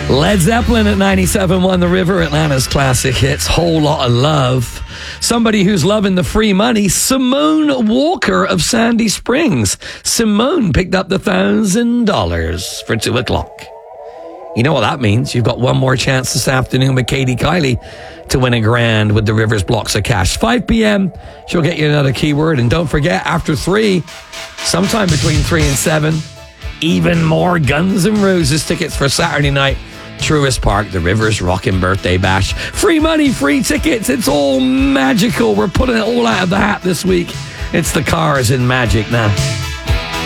Led Zeppelin at 97.1 The River, Atlanta's classic hits, Whole Lot of Love. Somebody who's loving the free money, Simone Walker of Sandy Springs. Simone picked up the $1,000 for 2 o'clock. You know what that means. You've got one more chance this afternoon with Katie Kiley to win $1,000 with the Rivers blocks of cash. 5 p.m, she'll get you another keyword. And don't forget, after 3, sometime between 3 and 7, even more Guns N' Roses tickets for Saturday night. Truist Park, the Rivers Rockin' Birthday Bash. Free money, free tickets. It's all magical. We're putting it all out of the hat this week. It's the Cars in Magic now.